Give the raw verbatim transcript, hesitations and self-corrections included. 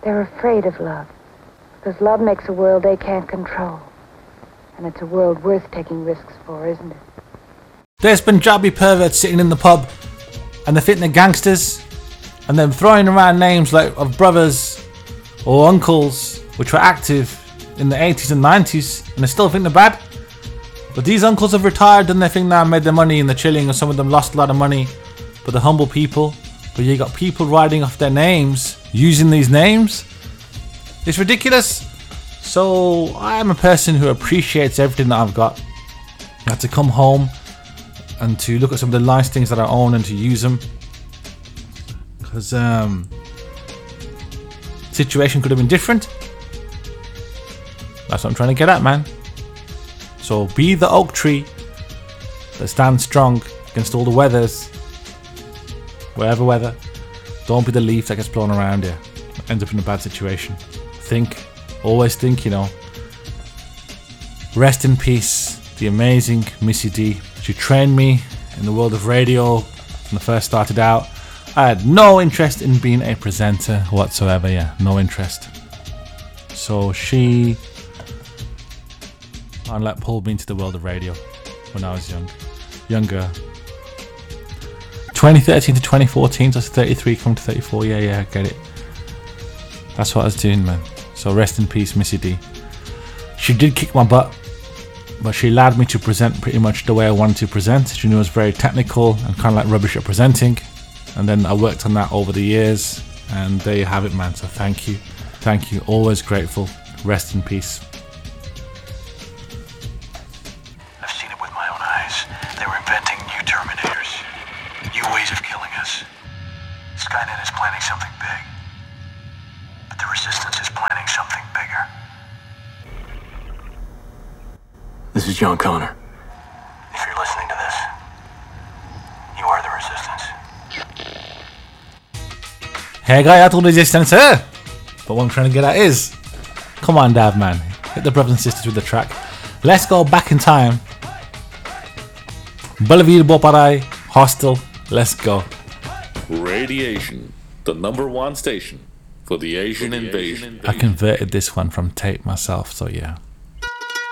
They're afraid of love. Because love makes a world they can't control. And it's a world worth taking risks for, isn't it? There's Punjabi perverts sitting in the pub and they think they're gangsters and then throwing around names like of brothers or uncles which were active in the eighties and nineties and they still think they're bad. But these uncles have retired and they think now made their money and they're chilling, and some of them lost a lot of money, but they're humble people. But you got people writing off their names, using these names. It's ridiculous. So I'm a person who appreciates everything that I've got. I had to come home and to look at some of the nice things that I own and to use them. Because um, situation could have been different. That's what I'm trying to get at, man. So be the oak tree that stands strong against all the weathers. Whatever weather. Don't be the leaf that gets blown around here. Ends up in a bad situation. Think. Always think, you know. Rest in peace, the amazing Missy D. She trained me in the world of radio when I first started out. I had no interest in being a presenter whatsoever, yeah, no interest. So she and let pulled me into the world of radio when I was young, younger. twenty thirteen to twenty fourteen, so I was thirty-three, coming to thirty-four, yeah, yeah, I get it. That's what I was doing, man. So rest in peace, Missy D. She did kick my butt, but she allowed me to present pretty much the way I wanted to present. She knew I was very technical and kind of like rubbish at presenting. And then I worked on that over the years, and there you have it, man. So thank you. Thank you. Always grateful. Rest in peace. I've seen it with my own eyes. They were inventing new Terminators, new ways of killing us. Skynet is planning something big. But the Resistance is planning something bigger. This is John Connor. If you're listening to this, you are the Resistance. Hey guy, I told Resistance here. But what I'm trying to get at is, come on, Dav, man. Hit the brothers and sisters with the track. Let's go back in time. Balavir Boparai, Hostel. Let's go. Radiation, the number one station for the Asian, for the Asian invasion. I converted this one from tape myself, so yeah.